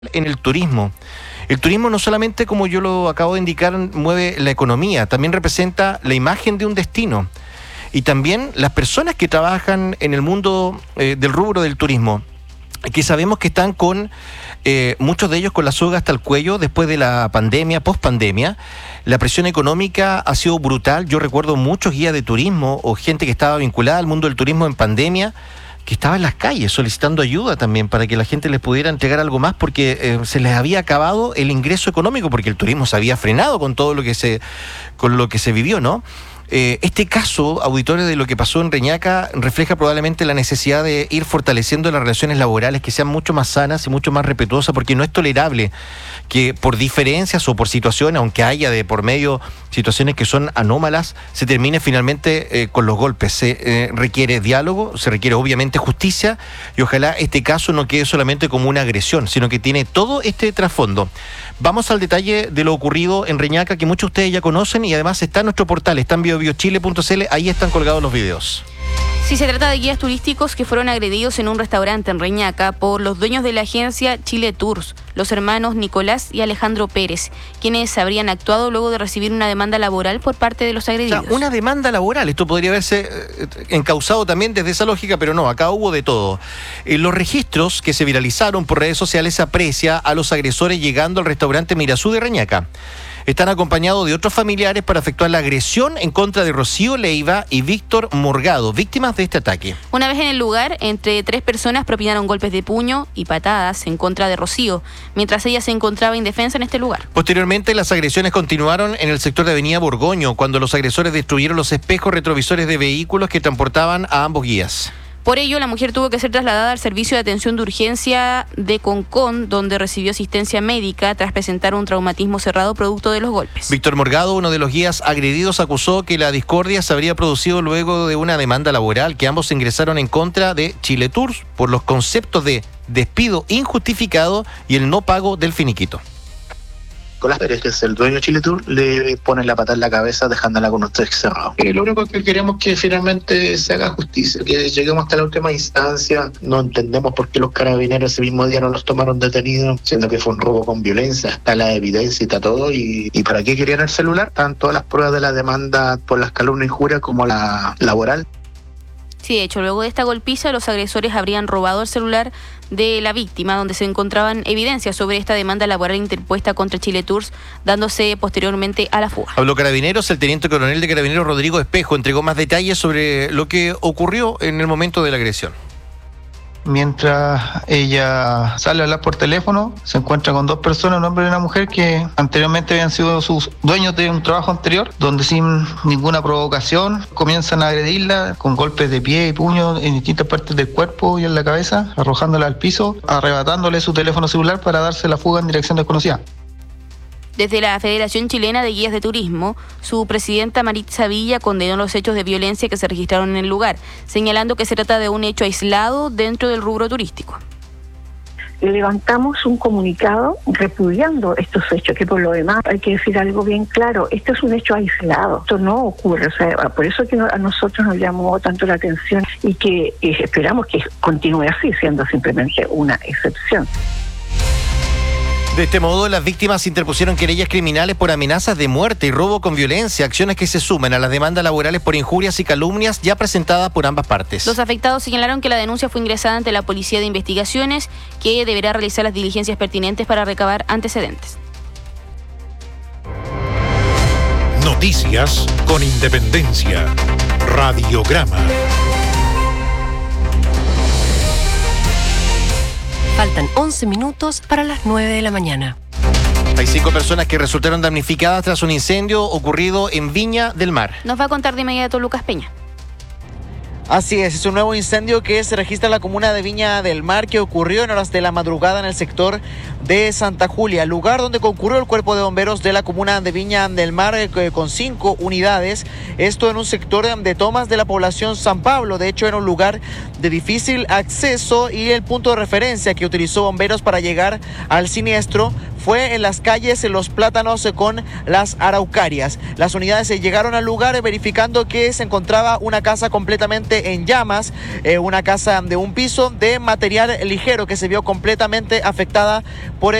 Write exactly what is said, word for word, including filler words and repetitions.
En el turismo. El turismo no solamente, como yo lo acabo de indicar, mueve la economía, también representa la imagen de un destino. Y también las personas que trabajan en el mundo eh, del rubro del turismo, que sabemos que están con, eh, muchos de ellos con la soga hasta el cuello después de la pandemia, post-pandemia. La presión económica ha sido brutal. Yo recuerdo muchos guías de turismo o gente que estaba vinculada al mundo del turismo en pandemia, que estaba en las calles solicitando ayuda también para que la gente les pudiera entregar algo más, porque eh, se les había acabado el ingreso económico, porque el turismo se había frenado con todo lo que se, con lo que se vivió, ¿no? Eh, este caso, auditorio, de lo que pasó en Reñaca, refleja probablemente la necesidad de ir fortaleciendo las relaciones laborales, que sean mucho más sanas y mucho más respetuosas, porque no es tolerable que por diferencias o por situaciones, aunque haya de por medio situaciones que son anómalas, se termine finalmente eh, con los golpes. Se eh, requiere diálogo, se requiere obviamente justicia, y ojalá este caso no quede solamente como una agresión, sino que tiene todo este trasfondo. Vamos al detalle de lo ocurrido en Reñaca, que muchos de ustedes ya conocen, y además está en nuestro portal, está en bio bio chile punto c l, ahí están colgados los videos. Sí, se trata de guías turísticos que fueron agredidos en un restaurante en Reñaca por los dueños de la agencia Chile Tours, los hermanos Nicolás y Alejandro Pérez, quienes habrían actuado luego de recibir una demanda laboral por parte de los agredidos. O sea, una demanda laboral, esto podría haberse eh, encauzado también desde esa lógica, pero no, acá hubo de todo. En los registros que se viralizaron por redes sociales se aprecia a los agresores llegando al restaurante Mirazú de Reñaca. Están acompañados de otros familiares para efectuar la agresión en contra de Rocío Leiva y Víctor Morgado, víctimas de este ataque. Una vez en el lugar, entre tres personas propinaron golpes de puño y patadas en contra de Rocío, mientras ella se encontraba indefensa en este lugar. Posteriormente, las agresiones continuaron en el sector de Avenida Borgoño, cuando los agresores destruyeron los espejos retrovisores de vehículos que transportaban a ambos guías. Por ello, la mujer tuvo que ser trasladada al servicio de atención de urgencia de Concón, donde recibió asistencia médica tras presentar un traumatismo cerrado producto de los golpes. Víctor Morgado, uno de los guías agredidos, acusó que la discordia se habría producido luego de una demanda laboral que ambos ingresaron en contra de Chile Tours por los conceptos de despido injustificado y el no pago del finiquito. Nicolás Pérez, que es el dueño de Chile Tour, le ponen la pata en la cabeza dejándola con los tres cerrados. Eh, lo único que queremos es que finalmente se haga justicia, que lleguemos hasta la última instancia. No entendemos por qué los carabineros ese mismo día no los tomaron detenidos, siendo que fue un robo con violencia, está la evidencia y está todo. ¿Y, y para qué querían el celular? Están todas las pruebas de la demanda por las calumnias y injurias como la laboral. Sí, de hecho, luego de esta golpiza, los agresores habrían robado el celular de la víctima, donde se encontraban evidencias sobre esta demanda laboral interpuesta contra Chile Tours, dándose posteriormente a la fuga. Habló Carabineros, el teniente coronel de Carabineros Rodrigo Espejo entregó más detalles sobre lo que ocurrió en el momento de la agresión. Mientras ella sale a hablar por teléfono, se encuentra con dos personas, un hombre y una mujer, que anteriormente habían sido sus dueños de un trabajo anterior, donde sin ninguna provocación comienzan a agredirla con golpes de pie y puño en distintas partes del cuerpo y en la cabeza, arrojándola al piso, arrebatándole su teléfono celular para darse la fuga en dirección desconocida. Desde la Federación Chilena de Guías de Turismo, su presidenta Maritza Villa condenó los hechos de violencia que se registraron en el lugar, señalando que se trata de un hecho aislado dentro del rubro turístico. Levantamos un comunicado repudiando estos hechos, que por lo demás hay que decir algo bien claro: esto es un hecho aislado, esto no ocurre, o sea, por eso que a nosotros nos llamó tanto la atención y que y esperamos que continúe así, siendo simplemente una excepción. De este modo, las víctimas interpusieron querellas criminales por amenazas de muerte y robo con violencia, acciones que se suman a las demandas laborales por injurias y calumnias ya presentadas por ambas partes. Los afectados señalaron que la denuncia fue ingresada ante la Policía de Investigaciones, que deberá realizar las diligencias pertinentes para recabar antecedentes. Noticias con independencia. Radiograma. Faltan once minutos para las nueve de la mañana. Hay cinco personas que resultaron damnificadas tras un incendio ocurrido en Viña del Mar. Nos va a contar de inmediato Lucas Peña. Así es, es un nuevo incendio que se registra en la comuna de Viña del Mar, que ocurrió en horas de la madrugada en el sector de Santa Julia, lugar donde concurrió el cuerpo de bomberos de la comuna de Viña del Mar eh, con cinco unidades. Esto en un sector de tomas de la población San Pablo. De hecho, era un lugar de difícil acceso y el punto de referencia que utilizó bomberos para llegar al siniestro fue en las calles en Los Plátanos con Las Araucarias. Las unidades llegaron al lugar verificando que se encontraba una casa completamente completamente en llamas, eh, una casa de un piso de material ligero que se vio completamente afectada por